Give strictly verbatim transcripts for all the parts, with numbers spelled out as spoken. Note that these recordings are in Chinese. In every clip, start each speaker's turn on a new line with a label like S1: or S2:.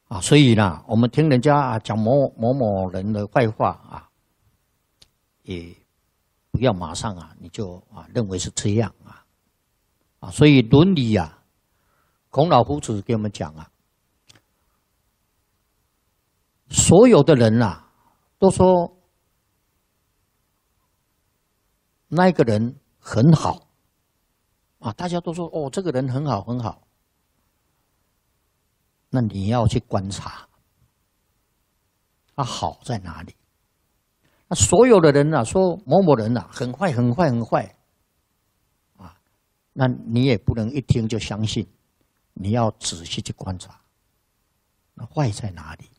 S1: 啊，所以呢，我们听人家讲某某某人的坏话啊，也不要马上啊，你就啊认为是这样啊，啊，所以伦理啊，孔老夫子给我们讲啊，所有的人啊，都说那一个人很好啊，大家都说哦，这个人很好很好。那你要去观察，他好在哪里？那所有的人啊，说某某人啊很坏很坏很坏，啊，那你也不能一听就相信，你要仔细去观察，那坏在哪里？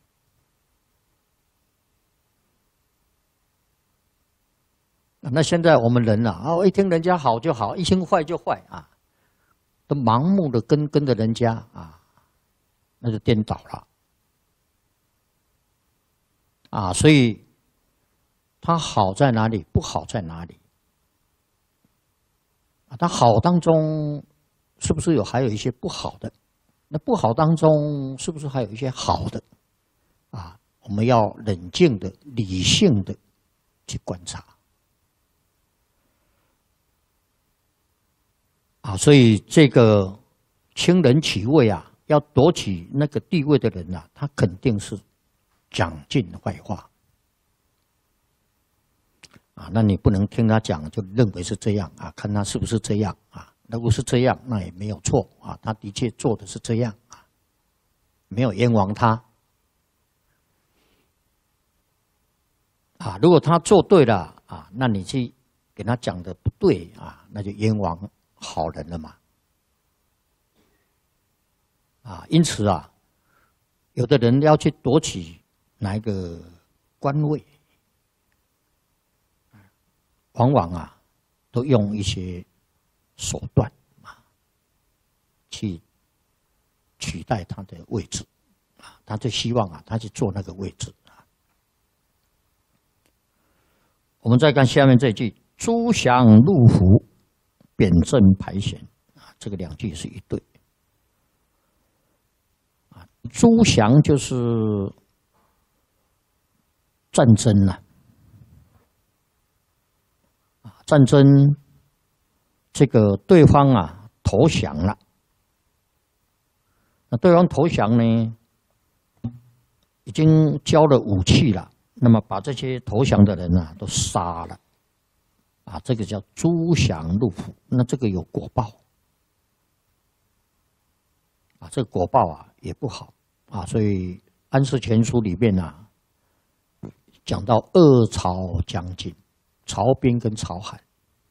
S1: 那现在我们人啊，哦，一听人家好就好，一听坏就坏啊，都盲目的跟跟着人家啊。那就颠倒了啊！所以它好在哪里，不好在哪里啊？它好当中是不是有还有一些不好的？那不好当中是不是还有一些好的？啊，我们要冷静的、理性的去观察啊！所以这个清人起位啊。要夺取那个地位的人啊，他肯定是讲尽坏话啊。那你不能听他讲就认为是这样啊，看他是不是这样啊。如果是这样，那也没有错啊，他的确做的是这样啊，没有冤枉他啊。如果他做对了啊，那你去给他讲的不对啊，那就冤枉好人了嘛。啊，因此啊，有的人要去夺取哪一个官位，往往啊，都用一些手段啊，去取代他的位置啊，他就希望啊，他去做那个位置啊。我们再看下面这句：“诸降入伏，贬正排险。”啊，这个两句是一对。诸降就是战争了啊，战争这个对方啊投降了，那对方投降呢，已经交了武器了，那么把这些投降的人啊都杀了啊，这个叫诸降入伏，那这个有果报啊，这个果报啊也不好。啊，所以《安世全书》里面啊，讲到二曹将军，曹彬跟曹罕，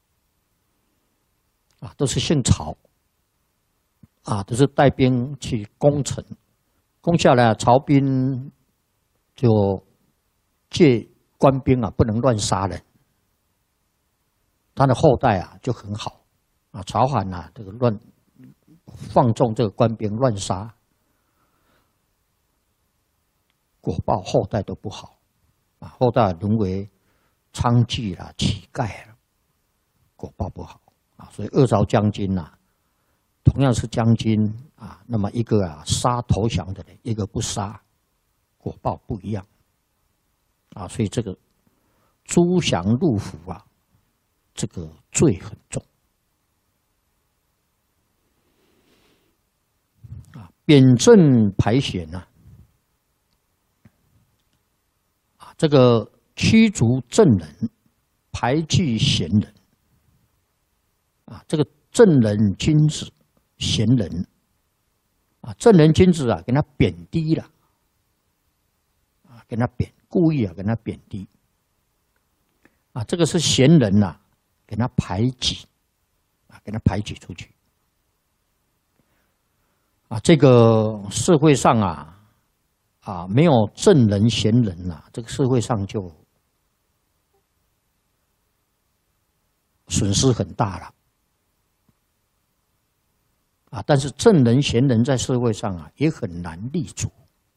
S1: 啊，都是姓曹，啊，都是带兵去攻城，攻下来，曹彬就借官兵啊，不能乱杀人，他的后代啊就很好，啊，曹罕啊，这个乱放纵这个官兵乱杀。果报后代都不好，啊，后代沦为娼妓啦、乞丐了，果报不好啊。所以二曹将军呐、啊，同样是将军啊，那么一个啊杀投降的人，一个不杀，果报不一样啊。所以这个诸降入伏啊，这个罪很重啊。贬正排险呐、啊。这个驱逐正人，排拒贤人，啊，这个正人君子、贤人，啊，正人君子啊，给他贬低了，啊，给他贬，故意啊，给他贬低，啊，这个是贤人呐、啊，给他排挤，啊，给他排挤出去，啊，这个社会上啊。啊，没有正人贤人呐、啊，这个社会上就损失很大了。啊，但是正人贤人在社会上啊，也很难立足，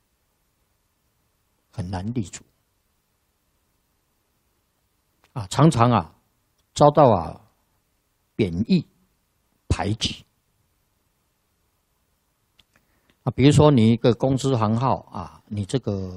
S1: 很难立足。啊，常常啊，遭到啊贬义、排挤。 啊，比如说你一个公司行号啊，你这个